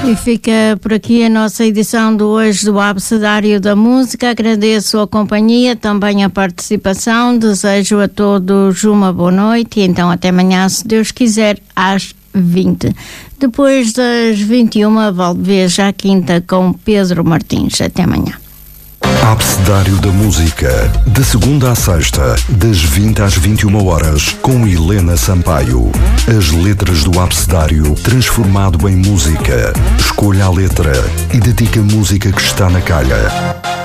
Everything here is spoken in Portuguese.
E fica por aqui a nossa edição de hoje do Abecedário da Música. Agradeço a companhia, também a participação. Desejo a todos uma boa noite e então até amanhã, se Deus quiser, às 20. Depois das 21, volto já à quinta com Pedro Martins. Até amanhã. Abecedário da Música, de segunda à sexta, das 20 às 21 horas, com Helena Sampaio. As letras do abecedário transformado em música. Escolha a letra e dedique a música que está na calha.